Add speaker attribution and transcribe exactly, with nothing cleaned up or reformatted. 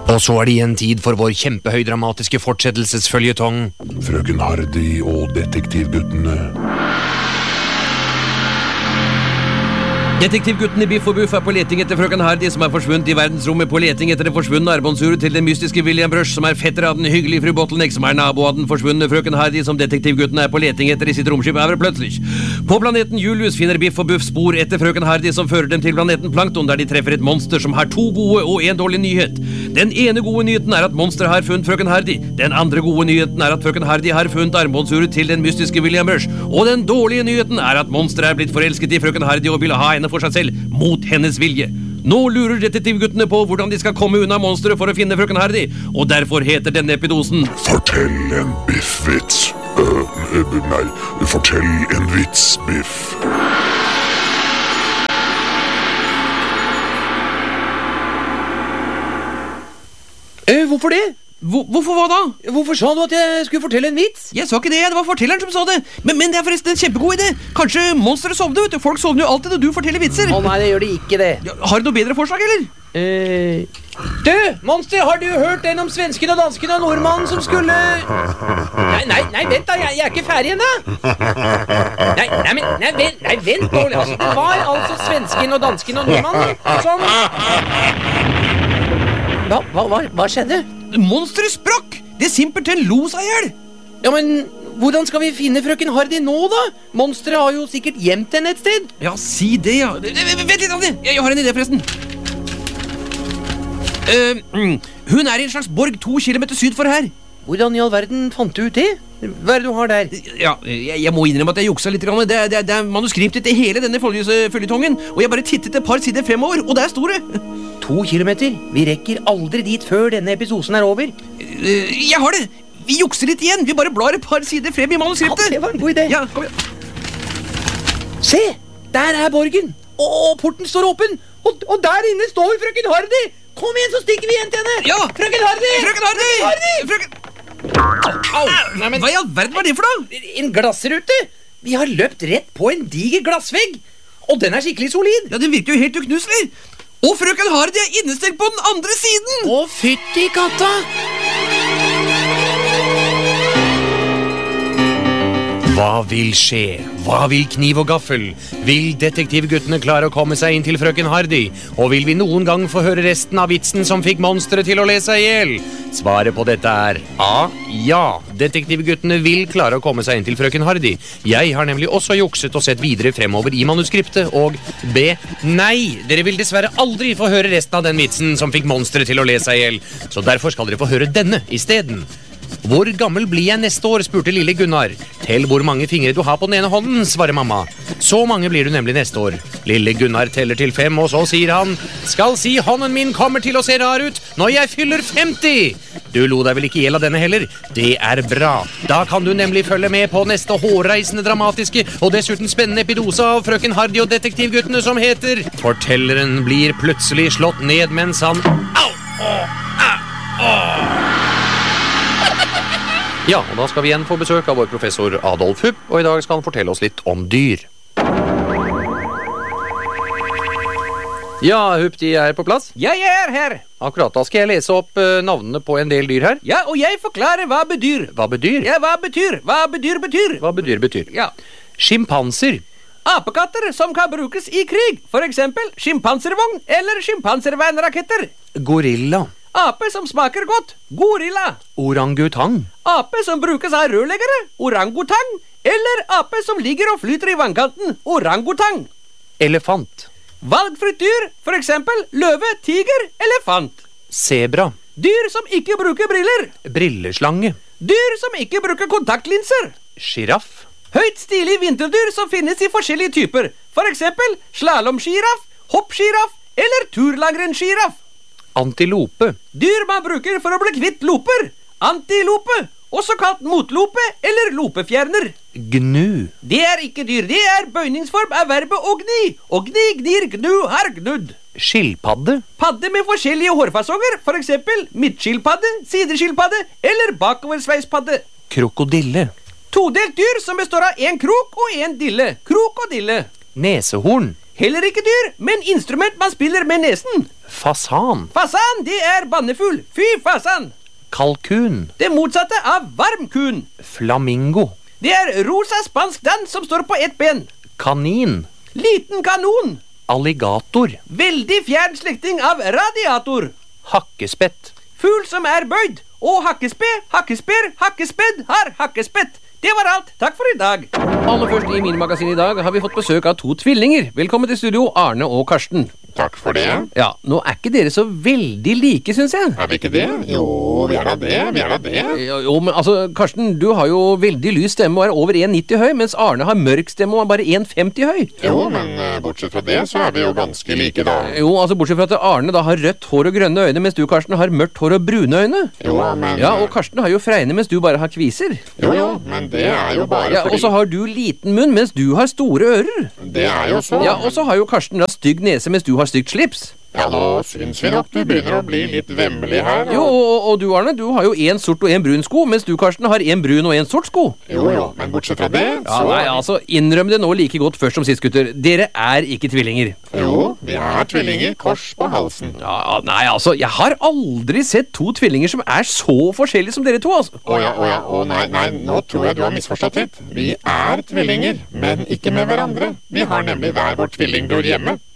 Speaker 1: Og så er det igjen tid for vår kjempehøydramatiske fortsettelsesføljetong.
Speaker 2: Frøken Hardy og detektivguttene.
Speaker 3: Detektivguttene Biff og Buff er på leting etter frøken Hardy, som er forsvunnet i verdensrommet, på leting etter det forsvunne armbåndsuret til den mystiske William Brush, som er fetter av den hyggelige fru Bottleneck, som er nabo av den forsvunne frøken Hardy, som detektivguttene er på leting etter i sitt romskip Plötzlich. På planeten Julius finner Biff og Buff spor etter frøken Hardy, som fører dem til planeten Plankton, der de treffer et monster som har to gode og en dårlig nyhet. Den ene gode nyheten er at monsteret har funnet frøken Hardy. Den andre gode nyheten er at frøken Hardy har funnet armbåndsuret til den mystiske William Brush. Og den dårlige nyheten er at monsteret er blitt forelsket i frøken Hardy og vil ha henne for seg selv, mot hennes vilje. Nå lurer detektivguttene på hvordan de skal komme unna monsteret for å finne frøken Hardy, og derfor heter denne epidosen
Speaker 2: Fortell en biffvits. Uh, nei, fortell en vits, Biff.
Speaker 4: Eh, hvorfor det?
Speaker 3: Hvor, Hvorfor hva da?
Speaker 4: Hvorfor sa du at jeg skulle fortelle en vits?
Speaker 3: Jeg sa ikke det, det var fortelleren som sa det. Men, men det er forresten en kjempegod idé. Kanskje monsteret sovner, vet du. Folk sovner jo alltid når du forteller vitser.
Speaker 4: Å nei, det gjør de ikke det.
Speaker 3: Ja, har du noe bedre forslag, eller?
Speaker 4: Eh... Du, monster, har du hørt den om svensken og dansken og nordmannen som skulle... Nei, nei, nei, vent da, jeg, jeg er ikke ferdig ennå. Nei, nei, men, nei, vent, nei, vent nå. Altså, det var altså svensken og dansken og nordmannen som... Hva, hva, hva, hva skjedde?
Speaker 3: Monsteret sprakk! Det simpelthen lo seg ihjel!
Speaker 4: Ja, men hvordan skal vi finne frøken Hardy nå, da? Monsteret har jo sikkert gjemt henne et sted.
Speaker 3: Ja, si det, ja. Vent litt, Andy. Jeg har en idé, forresten. Uh, mm. Hun er i en slags borg to kilometer syd for her.
Speaker 4: Hvordan i all verden fant du ut det? Hva er det du har der?
Speaker 3: Ja, jeg, jeg må innrømme at jeg juksa litt. Det, det, det er manuskriptet til hele denne føljetongen, og jeg bare tittet et par sider fremover, og der sto det.
Speaker 4: To kilometer? Vi rekker aldri dit før denne episoden er over.
Speaker 3: Uh, jeg har det! Vi jukser litt igjen. Vi bare blar et par sider frem i manuskriptet.
Speaker 4: Ja, det var en god idé.
Speaker 3: Ja, kom igjen.
Speaker 4: Se! Der er borgen. Og porten står åpen. Og, og der inne står frøken Hardy. Kom igjen, så stikker vi igjen til henne.
Speaker 3: Ja!
Speaker 4: Frøken Hardy!
Speaker 3: Frøken Hardy!
Speaker 4: Frøken Hardy!
Speaker 3: Frøken... Au! Nei, men... Hva i all verden var det for noe?
Speaker 4: En glassrute. Vi har løpt rett på en diger glassvegg. Og den er skikkelig solid.
Speaker 3: Ja, den virker jo helt uknuselig. Og frøken Hardy er innestengt på den andre siden.
Speaker 4: Å, fytti katta.
Speaker 1: Hva vil skje? Hva vil kniv og gaffel? Vil detektivguttene klare å komme seg inn til frøken Hardy? Og vil vi noen gang få høre resten av vitsen som fikk monsteret til å le seg ihjel? Svaret på dette er A. Ja, detektivguttene vil klare å komme seg inn til frøken Hardy. Jeg har nemlig også jukset og sett videre fremover i manuskriptet. Og B. Nei, dere vil dessverre aldri få høre resten av den vitsen som fikk monsteret til å le seg ihjel. Så derfor skal dere få høre denne i stedet. Hvor gammel blir jeg neste år, spurte lille Gunnar. Tell hvor mange fingre du har på den ene hånden, svarer mamma. Så mange blir du nemlig neste år. Lille Gunnar teller til fem, og så sier han, skal si hånden min kommer til å se rar ut når jeg fyller femti. Du lo deg vel ikke ihjel av denne heller? Det er bra. Da kan du nemlig følge med på neste hårreisende dramatiske og dessuten spennende epidose av frøken Hardy og detektivguttene som heter Fortelleren blir plutselig slått ned mens han Au! Åh! Au! Åh! Ja, og da skal vi igjen få besøk av vår professor Adolf Hupp, og i dag skal han fortelle oss litt om dyr. Ja, Hupp, de er på plass.
Speaker 3: Jeg er her.
Speaker 1: Akkurat, da skal jeg lese opp uh, navnene på en del dyr her.
Speaker 3: Ja, og jeg forklarer hva bedyr.
Speaker 1: Hva bedyr?
Speaker 3: Ja, hva betyr? Hva bedyr betyr?
Speaker 1: Hva bedyr betyr?
Speaker 3: Ja.
Speaker 1: Skimpanser.
Speaker 3: Apekatter som kan brukes i krig. For eksempel skimpanservogn eller skimpanservernraketter.
Speaker 1: Gorilla.
Speaker 3: Ape som smaker godt. Gorilla.
Speaker 1: Orangutang.
Speaker 3: Ape som brukes av rørleggere. Orangutang. Eller ape som ligger og flyter i vannkanten. Orangutang.
Speaker 1: Elefant.
Speaker 3: Valgfritt dyr, for eksempel løve, tiger, elefant.
Speaker 1: Zebra.
Speaker 3: Dyr som ikke bruker briller.
Speaker 1: Brilleslange.
Speaker 3: Dyr som ikke bruker kontaktlinser.
Speaker 1: Giraff.
Speaker 3: Høyt stilig vinterdyr som finnes i forskjellige typer. For eksempel slalomgiraff, hoppgiraff eller turlangrensgiraff.
Speaker 1: Antilope.
Speaker 3: Dyr man bruker for å bli kvitt loper. Antilope, også kalt motlope eller lopefjerner.
Speaker 1: Gnu.
Speaker 3: Det er ikke dyr, det er bøyningsform av verbet å gni. Og gni, gnir, gnu, har gnudd.
Speaker 1: Skilpadde.
Speaker 3: Padde med forskjellige hårfasonger, for eksempel midtskilpadde, sideskilpadde eller bakoversveispadde.
Speaker 1: Krokodille.
Speaker 3: Todelt dyr som består av en krok og en dille. Krokodille.
Speaker 1: Nesehorn.
Speaker 3: Heller ikke dyr, men instrument man spiller med nesen.
Speaker 1: Fasan.
Speaker 3: Fasan, det er bannefugl. Fy fasan.
Speaker 1: Kalkun.
Speaker 3: Det motsatte av varmkun.
Speaker 1: Flamingo.
Speaker 3: Det er rosa spansk dans som står på ett ben.
Speaker 1: Kanin.
Speaker 3: Liten kanon.
Speaker 1: Alligator.
Speaker 3: Veldig fjern slekting av radiator.
Speaker 1: Hakkespett.
Speaker 3: Fugl som er bøyd. Og hakkespe, hakkesper, hakkespedd har hakkespett. Det var alt. Takk for i dag. Aller først i Minimagasin i dag har vi fått besøk av to tvillinger. Velkommen til studio, Arne og Karsten.
Speaker 2: Takk for det.
Speaker 3: Ja, nå er ikke dere så veldig like, synes jeg.
Speaker 2: Er vi ikke det? Jo, vi er da det, vi er da det.
Speaker 3: Jo, jo, men altså, Karsten, du har jo veldig lys stemme og er over en nitti høy, mens Arne har mørk stemme og er bare en femti høy.
Speaker 2: Jo, men uh, bortsett fra det, så er vi jo ganske like da.
Speaker 3: Jo, altså, bortsett fra at Arne da har rødt hår og grønne øyne, mens du, Karsten, har mørkt hår og brune øyne.
Speaker 2: Jo, men...
Speaker 3: Ja, og Karsten har jo fregne, mens du bare har kviser.
Speaker 2: Jo, jo, men det er jo bare
Speaker 3: Ja,
Speaker 2: fordi...
Speaker 3: og så har du liten munn, mens du har store ører.
Speaker 2: Det er jo så...
Speaker 3: Ja, og så har jo Karsten da stygg nese, mens du har stygt slips.
Speaker 2: Ja, nå syns vi nok du begynner å bli litt vemmelig her. Og...
Speaker 3: Jo, og, og du, Arne, du har jo en sort og en brun sko, mens du, Karsten, har en brun og en sort sko.
Speaker 2: Jo, jo, men bortsett fra det,
Speaker 3: Ja,
Speaker 2: så...
Speaker 3: nei, altså, innrøm det nå like godt først som sist, gutter. Dere er ikke tvillinger.
Speaker 2: Jo, vi er tvillinger, kors på halsen.
Speaker 3: Ja, nei, altså, jeg har aldri sett to tvillinger som er så forskjellige som dere to, altså.
Speaker 2: Åja, åja, å nei, nei, nå tror jeg du har misforstått litt. Vi er tvillinger, men ikke med hverandre. Vi har nemlig hver vår tvillingbror hjemme.